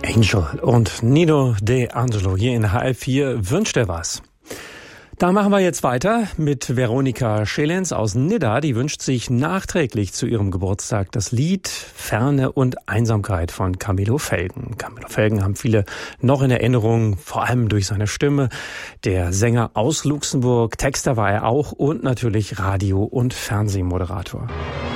Angel und Nino De Angelo hier in HR4 wünscht er was. Da machen wir jetzt weiter mit Veronika Schelenz aus Nidda. Die wünscht sich nachträglich zu ihrem Geburtstag das Lied Ferne und Einsamkeit von Camilo Felgen. Camilo Felgen haben viele noch in Erinnerung, vor allem durch seine Stimme. Der Sänger aus Luxemburg, Texter war er auch und natürlich Radio- und Fernsehmoderator.